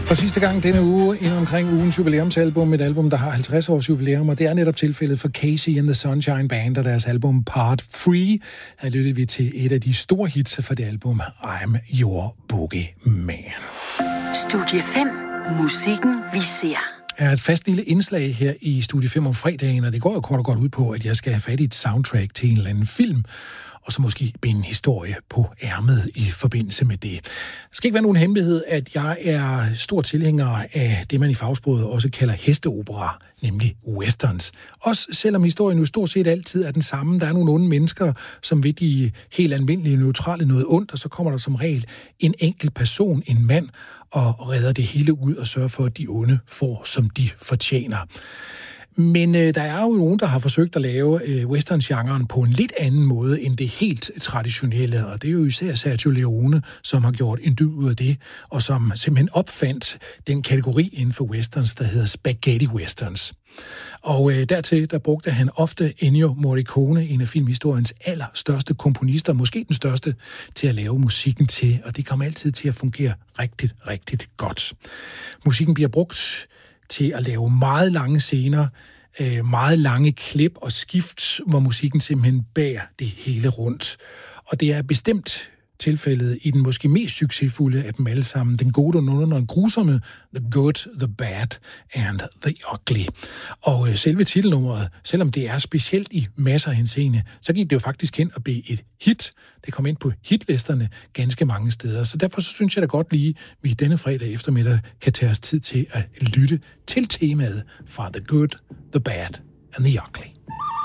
For sidste gang denne uge, inden omkring ugens jubilæumsalbum, et album, der har 50 års jubilæum, og det er netop tilfældet for Casey and the Sunshine Band og deres album Part 3. Her lyttede vi til et af de store hits for det album, I'm Your Boogie Man. Studie 5. Musikken vi ser. Er et fast lille indslag her i Studie 5 om fredagen, og det går jo kort og godt ud på, at jeg skal have fat i et soundtrack til en eller anden film, og så måske binde en historie på ærmet i forbindelse med det. Der skal ikke være nogen hemmelighed, at jeg er stor tilhænger af det, man i fagsproget også kalder hesteopera, nemlig westerns. Også selvom historien jo stort set altid er den samme. Der er nogle onde mennesker, som ved de helt almindelige neutrale noget ondt, og så kommer der som regel en enkelt person, en mand, og redder det hele ud og sørger for, at de onde får, som de fortjener. Men der er jo nogen, der har forsøgt at lave westerns-genren på en lidt anden måde end det helt traditionelle, og det er jo især Sergio Leone, som har gjort en dyd ud af det, og som simpelthen opfandt den kategori inden for westerns, der hedder spaghetti westerns. Og dertil, der brugte han ofte Ennio Morricone, en af filmhistoriens allerstørste komponister, måske den største, til at lave musikken til, og det kommer altid til at fungere rigtig, rigtig godt. Musikken bliver brugt til at lave meget lange scener, meget lange klip og skift, hvor musikken simpelthen bærer det hele rundt. Og det er bestemt tilfældet i den måske mest succesfulde af dem alle sammen, den gode, den grusomme, The Good, The Bad and The Ugly. Og selve titelnummeret, selvom det er specielt i masser af henseende, så gik det jo faktisk hen og blev et hit. Det kom ind på hitlisterne ganske mange steder. Så derfor så synes jeg da godt lige, vi denne fredag eftermiddag kan tage os tid til at lytte til temaet fra The Good, The Bad and The Ugly.